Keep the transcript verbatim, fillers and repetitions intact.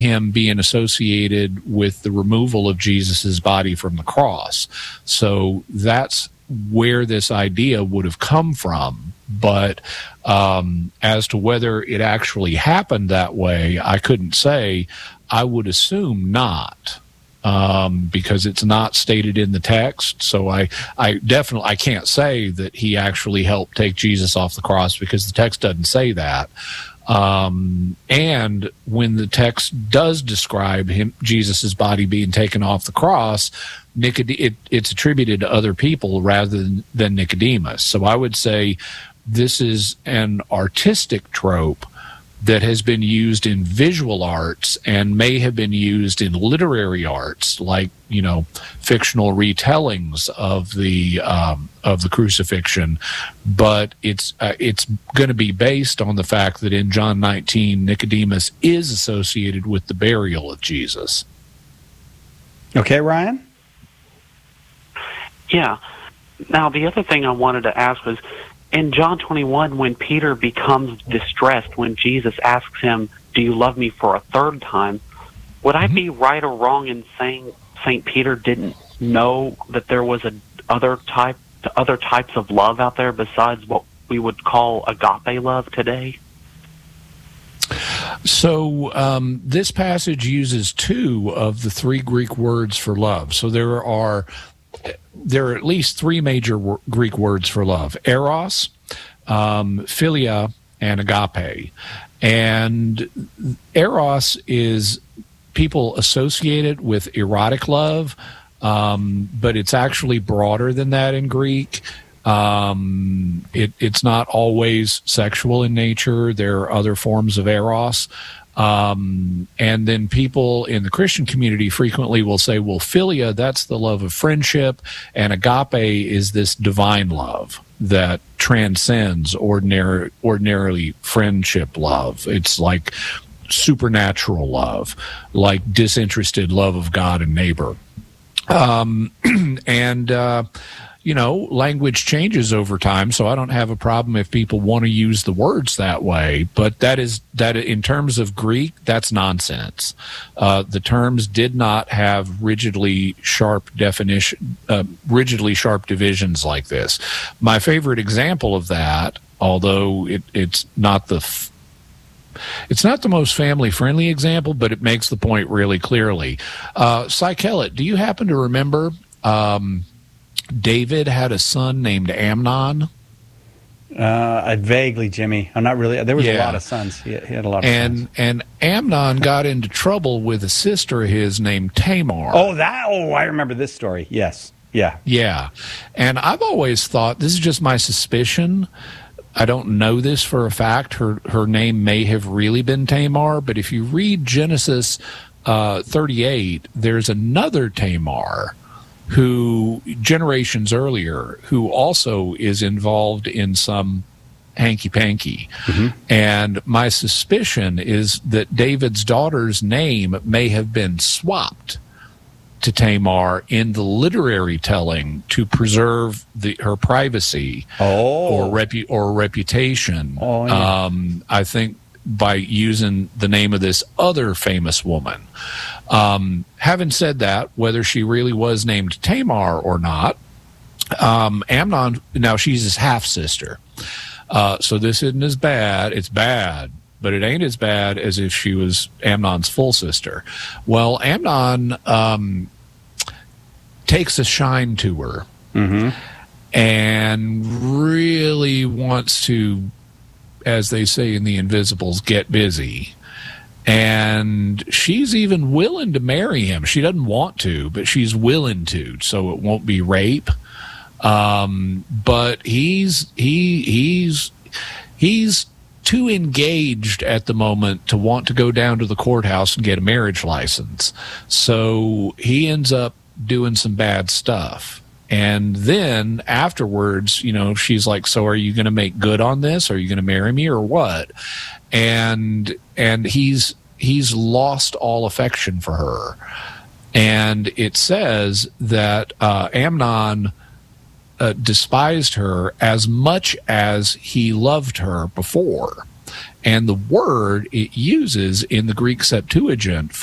him being associated with the removal of Jesus's body from the cross. So that's where this idea would have come from. But um, as to whether it actually happened that way, I couldn't say. I would assume not, um, because it's not stated in the text. So I, I definitely I can't say that he actually helped take Jesus off the cross, because the text doesn't say that. Um, and when the text does describe him, Jesus's body being taken off the cross, Nicod- it, it's attributed to other people rather than, than Nicodemus. So I would say this is an artistic trope that has been used in visual arts and may have been used in literary arts, like, you know, fictional retellings of the um, of the crucifixion. But it's uh, it's going to be based on the fact that in John nineteen, Nicodemus is associated with the burial of Jesus. Okay, Ryan? Yeah. Now, the other thing I wanted to ask was, in John twenty-one, when Peter becomes distressed, when Jesus asks him, "Do you love me?" for a third time, would I be right or wrong in saying Saint Peter didn't know that there was a other type, other types of love out there besides what we would call agape love today? So um, this passage uses two of the three Greek words for love. So there are there are at least three major w- Greek words for love: eros, um, philia, and agape. And eros is people associate it with erotic love, um, but it's actually broader than that in Greek. Um, it, it's not always sexual in nature. There are other forms of eros. Um, and then people in the Christian community frequently will say, well, philia, that's the love of friendship, and agape is this divine love that transcends ordinary, ordinarily friendship love. It's like supernatural love, like disinterested love of God and neighbor. Um, and, uh, you know, language changes over time, so I don't have a problem if people want to use the words that way. But that is that in terms of Greek, that's nonsense. Uh, the terms did not have rigidly sharp definition, uh, rigidly sharp divisions like this. My favorite example of that, although it, it's not the f- It's not the most family-friendly example, but it makes the point really clearly. Uh, Cy Kellett, do you happen to remember um, David had a son named Amnon? Uh, I vaguely, Jimmy. I'm not really. There was Yeah. a lot of sons. He, he had a lot of and, sons. And Amnon got into trouble with a sister of his named Tamar. Oh, that. Oh, I remember this story. Yes. Yeah. Yeah. And I've always thought, this is just my suspicion, I don't know this for a fact, her her name may have really been Tamar, but if you read Genesis uh, thirty-eight, there's another Tamar who, generations earlier, who also is involved in some hanky-panky. Mm-hmm. And my suspicion is that David's daughter's name may have been swapped to Tamar in the literary telling to preserve the, her privacy oh. or repu- or reputation. Oh, yeah. um, I think by using the name of this other famous woman. Um, having said that, whether she really was named Tamar or not, um, Amnon, now she's his half-sister. Uh, so this isn't as bad. It's bad, but it ain't as bad as if she was Amnon's full sister. Well, Amnon um, takes a shine to her mm-hmm. and really wants to, as they say in The Invisibles, get busy. And she's even willing to marry him. She doesn't want to, but she's willing to, so it won't be rape. Um, but he's he he's he's too engaged at the moment to want to go down to the courthouse and get a marriage license. So he ends up doing some bad stuff. And then afterwards, you know, she's like, so are you going to make good on this? Are you going to marry me or what? And and he's he's lost all affection for her. And it says that uh, Amnon uh, despised her as much as he loved her before. And the word it uses in the Greek Septuagint